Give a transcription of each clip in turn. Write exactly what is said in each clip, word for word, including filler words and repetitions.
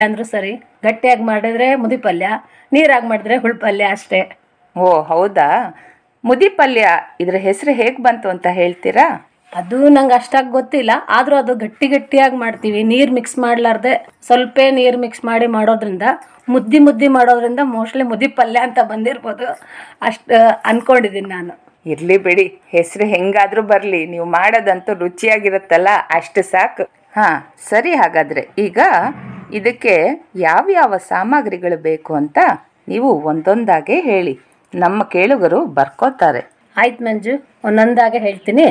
ಅಂದ್ರೂ ಸರಿ, ಗಟ್ಟಿಯಾಗಿ ಮಾಡಿದ್ರೆ ಮುದಿ ಪಲ್ಯ, ನೀರಾಗಿ ಮಾಡಿದ್ರೆ ಹುಳಿ ಪಲ್ಯ ಅಷ್ಟೇ. ಓ ಹೌದಾ. ಮುದಿ ಪಲ್ಯ ಇದ್ರ ಹೆಸರು ಹೇಗೆ ಬಂತು ಅಂತ ಹೇಳ್ತೀರಾ? ಅದು ನಂಗೆ ಅಷ್ಟಾಗಿ ಗೊತ್ತಿಲ್ಲ, ಆದರೂ ಅದು ಗಟ್ಟಿ ಗಟ್ಟಿಯಾಗಿ ಮಾಡ್ತೀವಿ. ನೀರು ಮಿಕ್ಸ್ ಮಾಡಲಾರ್ದೆ ಸ್ವಲ್ಪ ನೀರು ಮಿಕ್ಸ್ ಮಾಡಿ ಮಾಡೋದ್ರಿಂದ, ಮುದ್ದಿ ಮುದ್ದಿ ಮಾಡೋದ್ರಿಂದ ಮೋಸ್ಟ್ಲಿ ಮುದಿ ಪಲ್ಯ ಅಂತ ಬಂದಿರ್ಬೋದು, ಅಷ್ಟು ಅನ್ಕೊಂಡಿದ್ದೀನಿ ನಾನು. ಇರ್ಲಿ ಬಿಡಿ, ಹೆಸರು ಹೆಂಗಾದ್ರೂ ಬರ್ಲಿ, ನೀವು ಮಾಡೋದಂತೂ ರುಚಿಯಾಗಿರುತ್ತಲ್ಲ, ಅಷ್ಟು ಸಾಕು. ಹಾ ಸರಿ, ಹಾಗಾದ್ರೆ ಈಗ ಇದಕ್ಕೆ ಯಾವ್ಯಾವ ಸಾಮಗ್ರಿಗಳು ಬೇಕು ಅಂತ ನೀವು ಒಂದೊಂದಾಗೆ ಹೇಳಿ, ನಮ್ಮ ಕೇಳುಗರು ಬರ್ಕೋತಾರೆ. ಆಯ್ತು ಮಂಜು, ಒಂದೊಂದಾಗೆ ಹೇಳ್ತೀನಿ,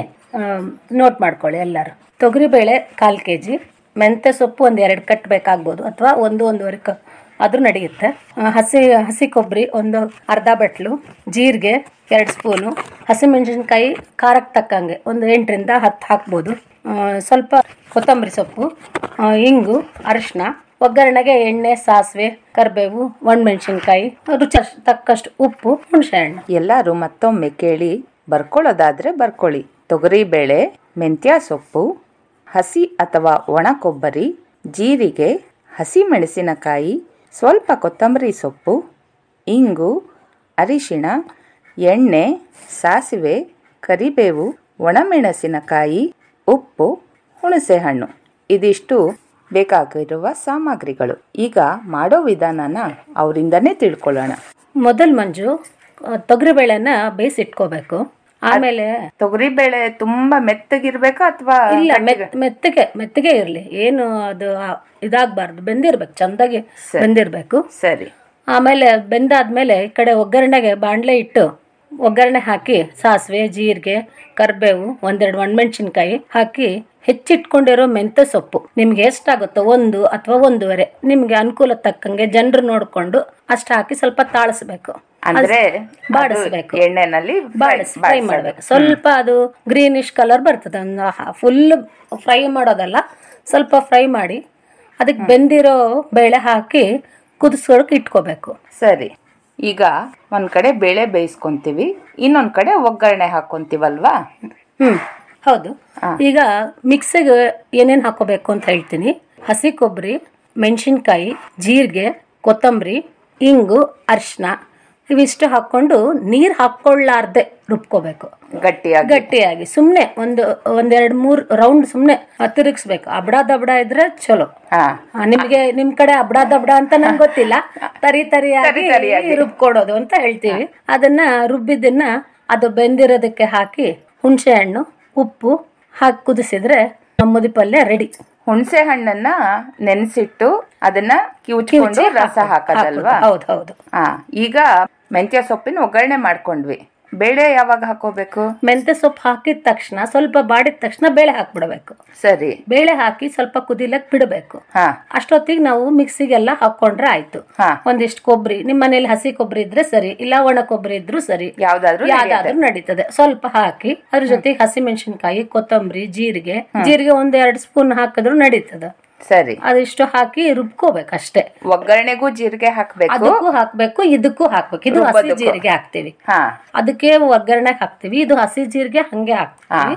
ನೋಟ್ ಮಾಡ್ಕೊಳ್ಳಿ ಎಲ್ಲರೂ. ತೊಗರಿಬೇಳೆ ಕಾಲು ಕೆ ಜಿ, ಮೆಂತ್ಯ ಸೊಪ್ಪು ಒಂದು ಎರಡು ಕಟ್ ಬೇಕಾಗ್ಬೋದು, ಅಥವಾ ಒಂದು ಒಂದೂವರೆ ಕ ಆದರೂ ನಡೆಯುತ್ತೆ. ಹಸಿ ಹಸಿ ಕೊಬ್ಬರಿ ಒಂದು ಅರ್ಧ ಬಟ್ಲು, ಜೀರಿಗೆ ಎರಡು ಸ್ಪೂನು, ಹಸಿಮೆಣಸಿನ್ಕಾಯಿ ಖಾರಕ್ಕೆ ತಕ್ಕಂಗೆ ಒಂದು ಎಂಟರಿಂದ ಹತ್ತು ಹಾಕ್ಬೋದು, ಸ್ವಲ್ಪ ಕೊತ್ತಂಬರಿ ಸೊಪ್ಪು, ಇಂಗು, ಅರಿಶಿನ, ಒಗ್ಗರಣೆಗೆ ಎಣ್ಣೆ, ಸಾಸಿವೆ, ಕರಿಬೇವು, ಒಣಮೆಣಸಿನ್ಕಾಯಿ, ರುಚಿ ತಕ್ಕಷ್ಟು ಉಪ್ಪು, ಹುಣಸೆಹಣ್ಣು. ಎಲ್ಲರೂ ಮತ್ತೊಮ್ಮೆ ಕೇಳಿ, ಬರ್ಕೊಳ್ಳೋದಾದ್ರೆ ಬರ್ಕೊಳ್ಳಿ. ತೊಗರಿಬೇಳೆ, ಮೆಂತ್ಯ ಸೊಪ್ಪು, ಹಸಿ ಅಥವಾ ಒಣ ಕೊಬ್ಬರಿ, ಜೀರಿಗೆ, ಹಸಿ ಮೆಣಸಿನಕಾಯಿ, ಸ್ವಲ್ಪ ಕೊತ್ತಂಬರಿ ಸೊಪ್ಪು, ಇಂಗು, ಅರಿಶಿಣ, ಎಣ್ಣೆ, ಸಾಸಿವೆ, ಕರಿಬೇವು, ಒಣಮೆಣಸಿನಕಾಯಿ, ಉಪ್ಪು, ಹುಣಸೆಹಣ್ಣು. ಇದಿಷ್ಟು ಬೇಕಾಗಿರುವ ಸಾಮಗ್ರಿಗಳು. ಈಗ ಮಾಡೋ ವಿಧಾನನ ಅವರಿಂದನೇ ತಿಳ್ಕೊಳ್ಳೋಣ. ಮೊದಲು ಮಂಜು, ತೊಗರಿಬೇಳೆನ ಬೇಯಿಸಿಟ್ಕೋಬೇಕು. ಆಮೇಲೆ ತೊಗರಿಬೇಳೆ ತುಂಬಾ ಮೆತ್ತಗಿರ್ಬೇಕಾ ಅಥವಾ ಇಲ್ಲ, ಮೆತ್ತಗೆ ಮೆತ್ತಗೆ ಇರಲಿ, ಏನು ಅದು ಇದಾಗಬಾರ್ದು, ಬೆಂದಿರ್ಬೇಕು, ಚಂದಾಗಿ ಬೆಂದಿರ್ಬೇಕು. ಸರಿ. ಆಮೇಲೆ ಬೆಂದಾದ್ಮೇಲೆ ಈ ಕಡೆ ಒಗ್ಗರಣೆಗೆ ಬಾಣಲೆ ಇಟ್ಟು ಒಗ್ಗರಣೆ ಹಾಕಿ ಸಾಸಿವೆ, ಜೀರಿಗೆ, ಕರಿಬೇವು, ಒಂದೆರಡು ಒಣಮೆಣಸಿನ್ಕಾಯಿ ಹಾಕಿ ಹೆಚ್ಚಿಟ್ಕೊಂಡಿರೋ ಮೆಂತ್ಯ ಸೊಪ್ಪು ನಿಮ್ಗೆ ಎಷ್ಟಾಗುತ್ತೋ ಒಂದು ಅಥವಾ ಒಂದೂವರೆ, ನಿಮ್ಗೆ ಅನುಕೂಲ ತಕ್ಕಂಗೆ ಜನರು ನೋಡ್ಕೊಂಡು ಅಷ್ಟು ಹಾಕಿ ಸ್ವಲ್ಪ ತಾಳಿಸ್ಬೇಕು, ಅಂದ್ರೆ ಬಾಡಿಸ್ಬೇಕು, ಎಣ್ಣೆನಲ್ಲಿ ಬಾಡಿಸ್ ಫ್ರೈ ಮಾಡ್ಬೇಕು. ಸ್ವಲ್ಪ ಅದು ಗ್ರೀನಿಶ್ ಕಲರ್ ಬರ್ತದೆ, ಫುಲ್ ಫ್ರೈ ಮಾಡೋದಲ್ಲ, ಸ್ವಲ್ಪ ಫ್ರೈ ಮಾಡಿ ಅದಕ್ಕೆ ಬೆಂದಿರೋ ಬೇಳೆ ಹಾಕಿ ಕುದಿಸ್ಕೊಳಕ್ಕೆ ಇಟ್ಕೋಬೇಕು. ಸರಿ. ಈಗ ಒಂದ್ ಕಡೆ ಬೇಳೆ ಬೇಯಿಸ್ಕೊಂತೀವಿ, ಇನ್ನೊಂದ್ ಕಡೆ ಒಗ್ಗರಣೆ ಹಾಕೊಂತೀವಲ್ವಾ? ಹ್ಮ್ ಹೌದು. ಈಗ ಮಿಕ್ಸಿಗೆ ಏನೇನು ಹಾಕೋಬೇಕು ಅಂತ ಹೇಳ್ತೀನಿ. ಹಸಿ ಕೊಬ್ಬರಿ, ಮೆಣಸಿನ್ಕಾಯಿ, ಜೀರಿಗೆ, ಕೊತ್ತಂಬರಿ, ಇಂಗು, ಅರಿಶಿನ ಇವಿಷ್ಟು ಹಾಕೊಂಡು ನೀರು ಹಾಕೊಳ್ಳಾರ್ದೆ ರುಬ್ಕೋಬೇಕು, ಗಟ್ಟಿಯಾಗಿ ಗಟ್ಟಿಯಾಗಿ. ಸುಮ್ಮನೆ ಒಂದು ಒಂದೆರಡು ಮೂರು ರೌಂಡ್ ಸುಮ್ಮನೆ ತಿರುಗಿಸ್ಬೇಕು. ಅಬಡ ದಬಡ ಇದ್ರೆ ಚಲೋ. ನಿಮ್ಗೆ ನಿಮ್ ಕಡೆ ಅಬಡ ದಬಡ ಅಂತ ನಂಗೆ ಗೊತ್ತಿಲ್ಲ, ತರಿ ತರಿಯಾಗಿ ರುಬ್ಕೊಡೋದು ಅಂತ ಹೇಳ್ತೀವಿ. ಅದನ್ನ ರುಬ್ಬಿದ್ದನ್ನ ಅದು ಬೆಂದಿರೋದಕ್ಕೆ ಹಾಕಿ ಹುಣಸೆ ಹಣ್ಣು, ಉಪ್ಪು ಹಾಕಿ ಕುದಿಸಿದ್ರೆ ಮುದಿ ಪಲ್ಯ ರೆಡಿ. ಹುಣಸೆ ಹಣ್ಣನ್ನ ನೆನೆಸಿಟ್ಟು ಅದನ್ನ ಕಿವುಚ್ಕೊಂಡು ರಸ ಹಾಕೋದಲ್ವಾ? ಹೌದು ಹೌದು. ಹಾ, ಈಗ ಮೆಂತ್ಯ ಸೊಪ್ಪಿನ ಒಗ್ಗರಣೆ ಮಾಡ್ಕೊಂಡ್ವಿ. ಬೇಳೆ ಯಾವಾಗ ಹಾಕೋಬೇಕು? ಮೆಂತ್ಯ ಸೊಪ್ಪು ಹಾಕಿದ ತಕ್ಷಣ, ಸ್ವಲ್ಪ ಬಾಡಿದ ತಕ್ಷಣ ಬೇಳೆ ಹಾಕ್ಬಿಡ್ಬೇಕು. ಸರಿ. ಬೇಳೆ ಹಾಕಿ ಸ್ವಲ್ಪ ಕುದಿಲಕ್ ಬಿಡಬೇಕು. ಅಷ್ಟೊತ್ತಿಗೆ ನಾವು ಮಿಕ್ಸಿಗೆಲ್ಲ ಹಾಕೊಂಡ್ರೆ ಆಯ್ತು. ಒಂದಿಷ್ಟು ಕೊಬ್ಬರಿ, ನಿಮ್ ಮನೇಲಿ ಹಸಿ ಕೊಬ್ಬರಿ ಇದ್ರೆ ಸರಿ, ಇಲ್ಲ ಒಣ ಕೊಬ್ಬರಿ ಇದ್ರು ಸರಿ, ಯಾವ್ದಾದ್ರು ಯಾವ್ದಾದ್ರು ನಡೀತದೆ. ಸ್ವಲ್ಪ ಹಾಕಿ ಅದ್ರ ಜೊತೆಗೆ ಹಸಿ ಮೆಣಸಿನ್ಕಾಯಿ, ಕೊತ್ತಂಬರಿ, ಜೀರಿಗೆ ಜೀರಿಗೆ ಒಂದ್ ಎರಡು ಸ್ಪೂನ್ ಹಾಕಿದ್ರು ನಡೀತದೆ. ಸರಿ. ಅದಿಷ್ಟು ಹಾಕಿ ರುಬ್ಕೋಬೇಕು ಅಷ್ಟೇ. ಒಗ್ಗರಣೆಗೂ ಜೀರಿಗೆ ಹಾಕ್ಬೇಕು, ಅದಕ್ಕೂ ಹಾಕ್ಬೇಕು, ಇದಕ್ಕೂ ಹಾಕ್ಬೇಕು. ಇದು ಹಸಿ ಜೀರಿಗೆ ಹಾಕ್ತಿವಿ, ಅದಕ್ಕೆ ಒಗ್ಗರಣೆ ಹಾಕ್ತಿವಿ. ಇದು ಹಸಿ ಜೀರಿಗೆ ಹಂಗೆ ಹಾಕ್ತಿವಿ.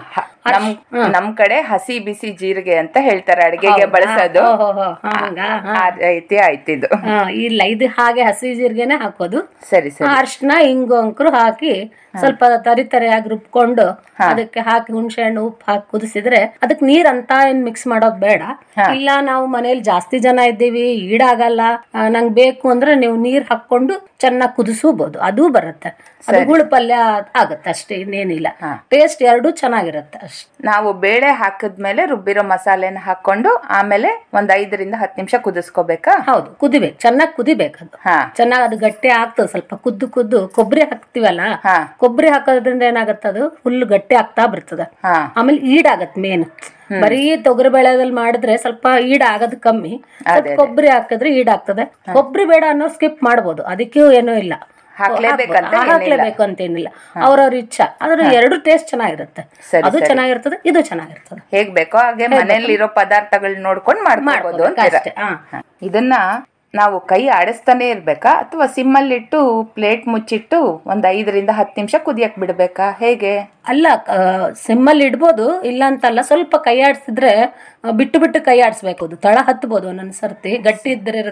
ನಮ್ ಕಡೆ ಹಸಿ ಬಿಸಿ ಜೀರಿಗೆ ಅಂತ ಹೇಳ್ತಾರೆ, ಅಡಿಗೆಗೆ ಬಳಸೋದು. ಆಯ್ತಿದು ಇಲ್ಲ, ಇದು ಹಾಗೆ ಹಸಿ ಜೀರಿಗೆನೆ ಹಾಕೋದು. ಸರಿ ಸರಿ. ಅರ್ಶಿನ, ಇಂಗು ಅಂಕರು ಹಾಕಿ ಸ್ವಲ್ಪ ತರಿ ತರಿಯಾಗಿ ರುಬ್ಕೊಂಡು ಅದಕ್ಕೆ ಹಾಕಿ ಹುಣಸೆ ಹಣ್ಣು, ಉಪ್ಪು ಹಾಕಿ ಕುದಿಸಿದ್ರೆ ಅದಕ್ಕೆ ನೀರ್ ಅಂತ ಏನ್ ಮಿಕ್ಸ್ ಮಾಡೋದ್ ಬೇಡ. ಇಲ್ಲ ನಾವು ಮನೇಲಿ ಜಾಸ್ತಿ ಜನ ಇದ್ದೀವಿ, ಈಡಾಗಲ್ಲ, ನಂಗೆ ಬೇಕು ಅಂದ್ರೆ ನೀವು ನೀರ್ ಹಾಕೊಂಡು ಚೆನ್ನಾಗಿ ಕುದಿಸಬಹುದು, ಅದು ಬರುತ್ತೆ. ಅದು ಹುಳು ಪಲ್ಯ ಆಗತ್ತೆ ಅಷ್ಟೇ, ಇನ್ನೇನಿಲ್ಲ. ಟೇಸ್ಟ್ ಎರಡು ಚೆನ್ನಾಗಿರುತ್ತೆ ಅಷ್ಟೇ. ನಾವು ಬೇಳೆ ಹಾಕಿದ್ಮೇಲೆ ರುಬ್ಬಿರೋ ಮಸಾಲೆನ ಹಾಕೊಂಡು ಆಮೇಲೆ ಒಂದ್ ಐದರಿಂದ ಹತ್ತು ನಿಮಿಷ ಕುದಿಸ್ಕೋಬೇಕಾ? ಹೌದು, ಕುದಿಬೇಕು, ಚೆನ್ನಾಗಿ ಕುದಿಬೇಕು. ಅದು ಚೆನ್ನಾಗಿ ಅದು ಗಟ್ಟಿ ಆಗ್ತದೆ. ಸ್ವಲ್ಪ ಕುದ್ದು ಕುದ್ದು ಕೊಬ್ಬರಿ ಹಾಕ್ತಿವಲ್ಲ, ಕೊಬ್ಬರಿ ಹಾಕೋದ್ರಿಂದ ಏನಾಗತ್ತ, ಅದು ಫುಲ್ ಗಟ್ಟಿ ಆಗ್ತಾ ಬರ್ತದೆ. ಆಮೇಲೆ ಈಡಾಗತ್. ಮೇನ್ ಬರೀ ತೊಗರಿ ಬೇಳೆದಲ್ಲಿ ಮಾಡಿದ್ರೆ ಸ್ವಲ್ಪ ಈಡ ಆಗೋದು ಕಮ್ಮಿ, ಕೊಬ್ಬರಿ ಹಾಕಿದ್ರೆ ಈಡಾಗ್ತದೆ. ಕೊಬ್ಬರಿ ಬೇಡ ಅನ್ನೋ ಸ್ಕಿಪ್ ಮಾಡ್ಬೋದು, ಅದಕ್ಕೂ ಏನೂ ಇಲ್ಲ, ಹಾಕ್ಲೇಬೇಕು ಅಂತೇನಿಲ್ಲ, ಅವ್ರವ್ರ ಇಚ್ಛಾ. ಆದ್ರೆ ಎರಡು ಟೇಸ್ಟ್ ಚೆನ್ನಾಗಿರುತ್ತೆ, ಅದು ಚೆನ್ನಾಗಿರ್ತದೆ, ಇದು ಚೆನ್ನಾಗಿರ್ತದೆ. ಹೇಗ್ ಬೇಕೋ ಹಾಗೆ ಮನೆಯಲ್ಲಿರೋ ಪದಾರ್ಥಗಳನ್ನ ನೋಡ್ಕೊಂಡು ಮಾಡ್ಬೋದು. ಇದನ್ನ ನಾವು ಕೈ ಆಡಿಸ್ತಾನೆ ಇರ್ಬೇಕಾ ಅಥವಾ ಸಿಮ್ಮಲ್ಲಿಟ್ಟು ಪ್ಲೇಟ್ ಮುಚ್ಚಿಟ್ಟು ಒಂದ್ ಐದರಿಂದ ಹತ್ತು ನಿಮಿಷ ಕುದಿಯಕ್ ಬಿಡ್ಬೇಕಾ, ಹೇಗೆ? ಅಲ್ಲ, ಸಿಮ್ಮಲ್ಲಿ ಇಡ್ಬೋದು, ಇಲ್ಲ ಅಂತಲ್ಲ. ಸ್ವಲ್ಪ ಕೈ ಆಡಿಸಿದ್ರೆ ಬಿಟ್ಟು ಬಿಟ್ಟು ಕೈ ಆಡಿಸ್ಬೇಕು. ಅದು ತಳ ಹತ್ಬೋದು ಒಂದೊಂದು ಸರ್ತಿ, ಗಟ್ಟಿ ಇದ್ರೆ